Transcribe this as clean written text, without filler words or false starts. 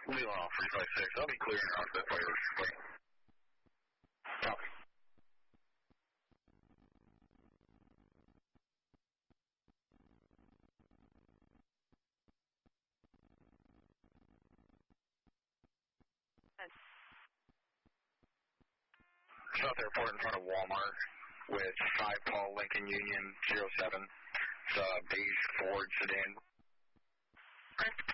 Leland off 356. I'll be clearing out that fire. Copy. South Airport in front of Walmart with 5 Paul Lincoln Union 07. It's a beige Ford sedan.